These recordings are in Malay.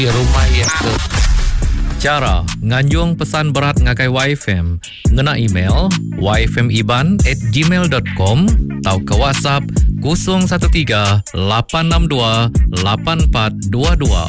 di rumah yang ke. Cara nganjung pesan berat ngakai YFM ngena email yfmiban@gmail.com atau ke WhatsApp 013 862 8422.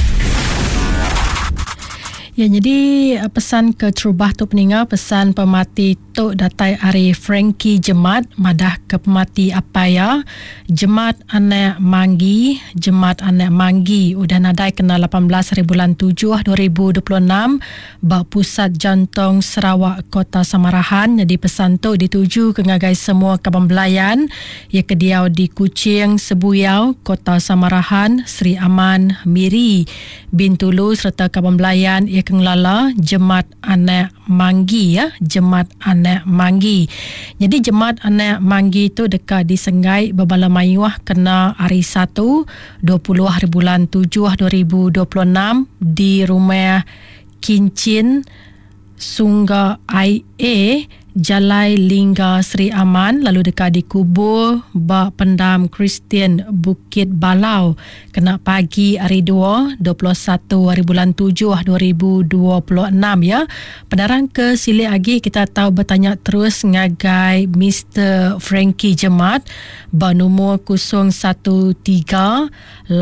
Ya, jadi pesan ke Trubah tu peninga, pesan pemati Tok Datai Ari Frankie Jemat madah ke pemati Apaya Jemat Anak Manggi udah nadai kena 18 hari bulan 7 2026 bak Pusat Jantung Sarawak Kota Samarahan. Jadi pesan tu dituju ke ngagai semua kabambelayan ia kediau di Kuching Sebuyau Kota Samarahan, Sri Aman Miri Bintulu serta kabambelayan ia kenglala Jemat Anak Manggi ya, Jemat Anak Manggi. Jadi Jemat Anak Manggi tu dekat di Senggai Babala Mayuah kena hari 1 20 hari bulan 7 2026 di rumah Kincin Sungga IA Jalai Lingga Sri Aman, lalu dekat di kubur Bak Pendam Kristian Bukit Balau kena pagi hari 21 hari bulan 7 2026 ya. Penerang ke sili lagi kita tahu bertanya terus ngagai Mr. Frankie Jemat bernomor 013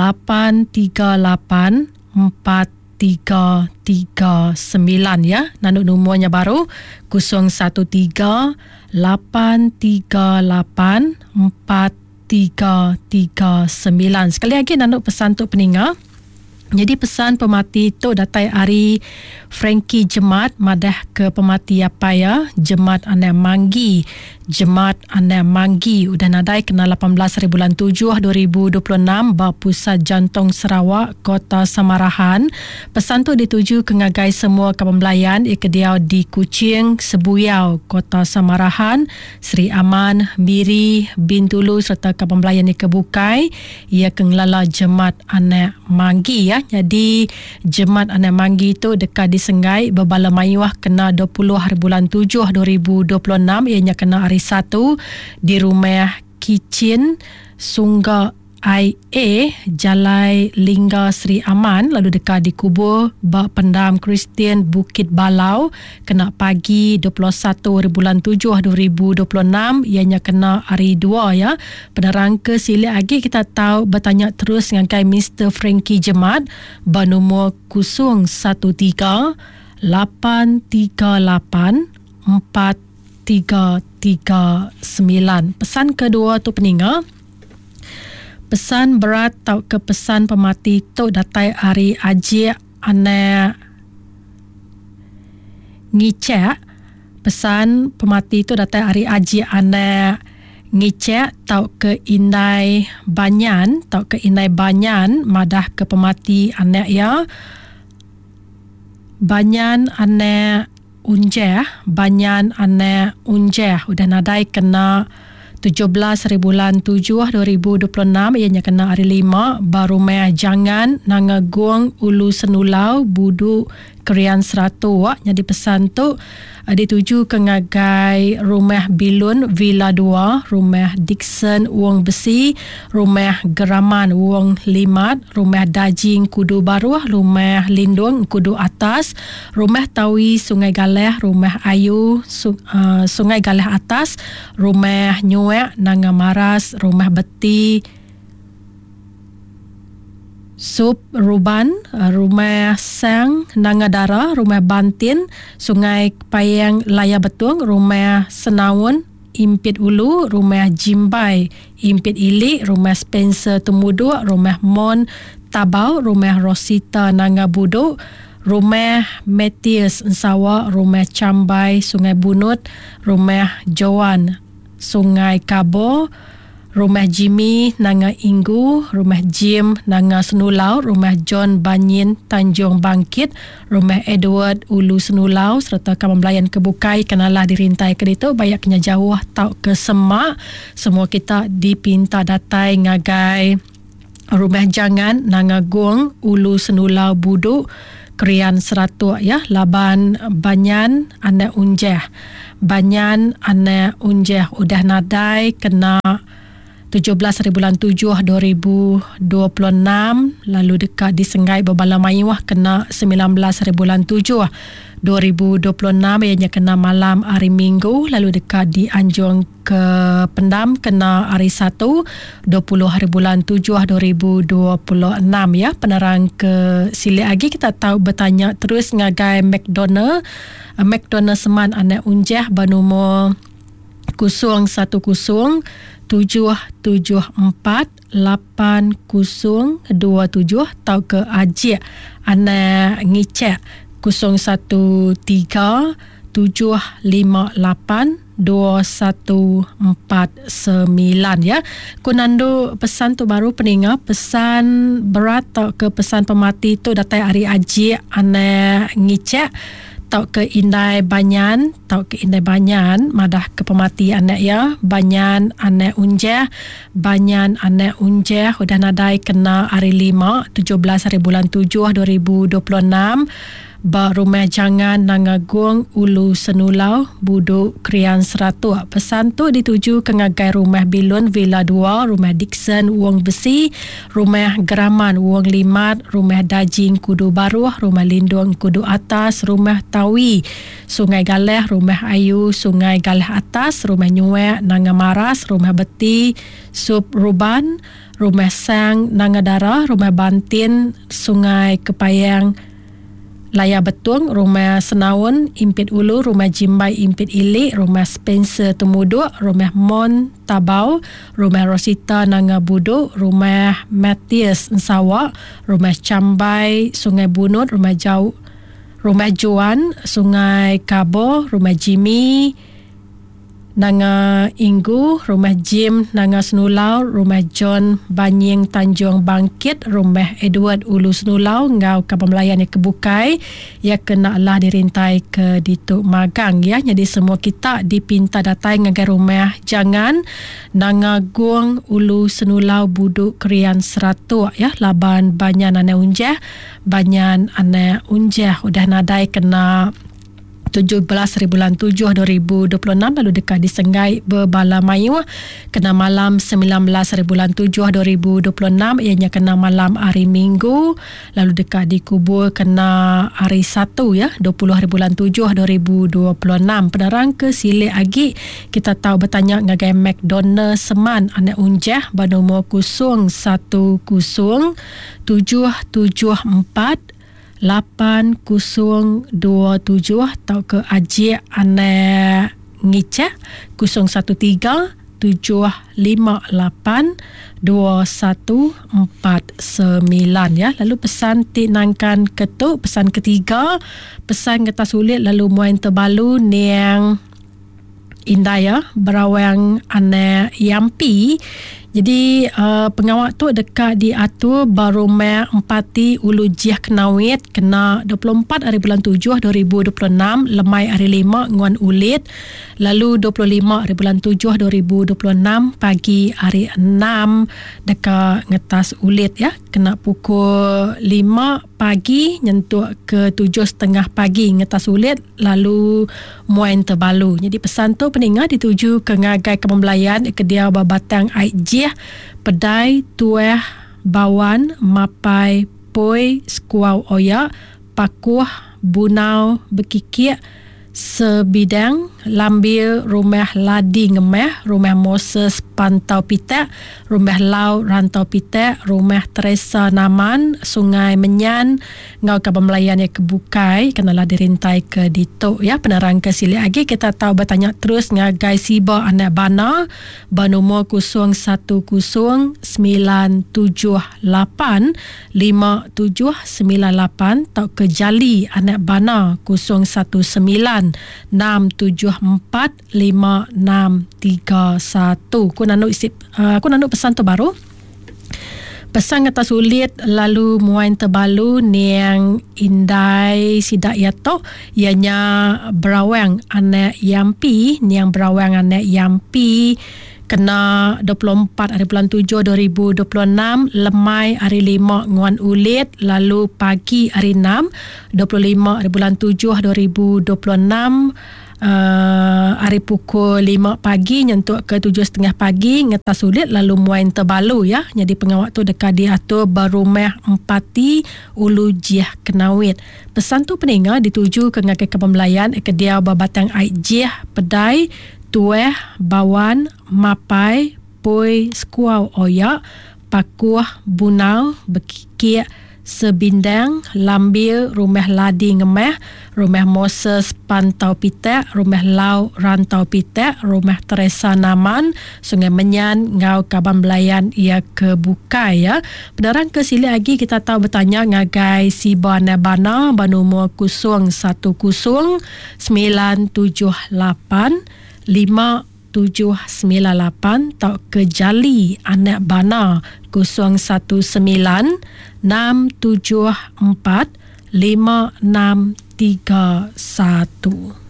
838 4339 ya. Nanuk nomornya baru 013 838 4339. Sekali lagi nanuk pesan untuk peninga. Jadi pesan pemati Tok Datai Ari Frankie Jemat madah ke pemati Apaya Jemat Anak Manggi udah nadai kena 18 hari bulan 7 2026 bak Pusat Jantung Sarawak Kota Samarahan. Pesan tu dituju ke ngagai semua kabambelayan ia kediau di Kuching Sebuyau Kota Samarahan, Sri Aman Miri Bintulu serta kabambelayan ia kebukai ia kenglala Jemat Anak Manggi ya. Jadi Jemat Anak Manggi tu dekat di Senggai Babala Mayuah kena 20 hari bulan 7 2026 ianya kena hari 1 di rumah Kicin Sungga IA Jalai Lingga Sri Aman, lalu dekat di kubur Bak Pendam Kristian Bukit Balau kena pagi 21 hari bulan 7 2026 ianya kena hari 2 ya. Penerang ke sili lagi kita tahu bertanya terus dengan kai Mr. Frankie Jemat bernomor 013 838 4339. Pesan kedua tu peninga, pesan berat tau ke pesan pemati Tok Datai Ari Ajik Anak Ngicek. Pesan pemati Tok Datai Ari Ajik Anak Ngicek tau ke Indai Banyan madah ke pemati anak ya Banyan Anak Banyan Anak Unjeh udah nadai kena 17 hari bulan 7 2026 ianya kena hari 5 baru meh jangan nangagung Ulu Senulau Budu Krian Seratu. Jadi pesan tu dituju ke ngagai rumah Bilun Villa 2, rumah Dixon Wong Besi, rumah Geraman Wong Limat, rumah Dajing Kudu Baru, rumah Lindung Kudu Atas, rumah Tawi Sungai Galeh, rumah Ayu Sungai Galeh Atas, rumah Nyuek Nanga Maras, rumah Beti Sup Ruban, rumah Sang Nangadara, rumah Bantin Sungai Payang Laya Betung, rumah Senawun Impit Ulu, rumah Jimbai Impit Ili, rumah Spencer Tumudu, rumah Mon Tabau, rumah Rosita Nangabudu, rumah Metius Nsawa, rumah Cambai Sungai Bunut, rumah Joan Sungai Kabo, rumah Jimmy Nanga Inggu, rumah Jim Nanga Senulau, rumah John Banyin Tanjung Bangkit, rumah Edward Ulu Senulau serta kabambelayan kebukai kenalah dirintai ke itu bayaknya jauh tau ke Semak. Semua kita dipinta datai ngagai rumah Jangan Nanga Guang Ulu Senulau Budu Krian Seratu ya, Laban Banyan Anak Unjeh udah nadai kena 17 hari bulan 7 2026, lalu dekat di Senggai Bebala Mayuah kena 19 hari bulan 7 2026, ianya kena malam hari Minggu. Lalu dekat di Anjung ke Pendam kena hari 1 20 hari bulan 7 2026 ya. Penerang ke Silik lagi kita tahu bertanya terus ngagai McDonald Seman anak unjah bernomor 014-88027 atau ke Ajik anak ngicek 013-758-2149 ya. Kunando pesan tu baru peningat pesan berat atau ke pesan pemati tu datai hari Ajik anak ngicek tau ke Indai Banyan madah ke pemati anak ya. Banyan anak unjah udah nadai kena hari 5 17 hari bulan 7 2026 Rumah Jangan Nangagung Ulu Senulau Buduk Krian Seratu. Pesan tu dituju ke ngagai Rumah Bilun Villa 2, Rumah Dixon Wong Besi, Rumah Geraman Wong Limat, Rumah Dajing Kudu Baruh, Rumah Lindung Kudu Atas, Rumah Tawi Sungai Galeh, Rumah Ayu Sungai Galeh Atas, Rumah Nyuek Nangamaras, Rumah Beti Sub Ruban, Rumah Sang Nangadara, Rumah Bantin Sungai Kepayang Laya Betung, Rumah Senawun Impit Ulu, Rumah Jimbai Impit Ilik, Rumah Spencer Tumuduk, Rumah Mon Tabau, Rumah Rosita Nangabudu, Rumah Matius Nsawak, Rumah Cambai Sungai Bunut, Rumah Juan Sungai Kabo, Rumah Jimmy Nanga Inggu, Rumah Jim Nanga Senulau, Rumah John Banying Tanjung Bangkit, Rumah Edward Ulu Senulau ngau kapal melayan yang kebukai ya kena lah dirintai ke Dituk Magang ya. Jadi semua kita dipinta datai ngagai Rumah Jangan Nangagung Ulu Senulau Buduk Krian Seratu ya. Laban Banyan anak unjah udah nadai kena 17 hari bulan 7 2026, lalu dekat di Senggai Bebala Mayuah kena malam 19 hari bulan 7 2026, ianya kena malam hari Minggu. Lalu dekat di Kubur kena hari 1 ya 20 hari bulan 7 2026. Penerang ke Silik lagi kita tahu bertanya ngagai McDonald Seman anak unjah bernomor 010-774-8027 atau ke Ajik anak ngicek 013-558-2149 ya. Lalu pesan tinangkan ketuk pesan ketiga, pesan kata sulit lalu muain terbalu niang indah ya berawang anak Yampi. Jadi pengawak tu dekat diatur Barumah Empati Ulu Jiah Kenawit kena 24 hari bulan 7 2026, Lemai hari 5 Nguan Ulit, lalu 25 hari bulan 7 2026 pagi hari 6 dekat Ngetas Ulit ya, kena pukul 5 pagi nyentuh ke 7.30 pagi Ngetas Ulit, lalu Muain Terbalu. Jadi pesan tu peningat dituju ke ngagai kepembelayan ke dia Babatang Aijih Pedai Tueh Bawan Mapai Poi Skuau Oyak Pakuh Bunau Bekikik Sebidang Lambil Rumah Ladi Ngemeh, Rumah Moses Pantau Pitek, Rumah Lau Rantau Pitek, Rumah Teresa Naman Sungai Menyan ngau kapal melayan yang kebukai kenalah dirintai ke Ditok ya. Penerang ke Silik lagi kita tahu bertanya terus ngagai Siba anak Bana bernomor 010-978-5798 atau ke Jali anak Bana 019-5631. Aku nak pesan tu baru. Pesan kata sulit lalu Muain Terbalu niang Indai Sidak Yatok ianya berawang anak Yampi, niang berawang anak Yampi kena 24 hari bulan 7 2026, Lemai hari 5 Nguan Ulit, lalu pagi hari 6 25 hari bulan 7 2026 hari pukul 5 pagi nyentuk ke 7.30 pagi ngeta sulit lalu muain terbalu ya. Jadi pengawak tu dekat diatur berumah empati ulu jiah kenawit. Pesan tu peninga dituju ke ngakai kepembelayan kedia babatang aik jiah pedai tueh bawan mapai poi skuau oyak pakuah bunau bekikik sebindang lambil rumah ladi ngemeh rumah Moses pantau pitek rumah lau rantau pitek rumah Teresa Naman Sungai Menyan ngau kaban belayan ia kebuka ya. Peneran ke sili lagi kita tahu bertanya ngagai si bana banumur 010 978 5798 tau ke Jali anak bana 019 674 5631.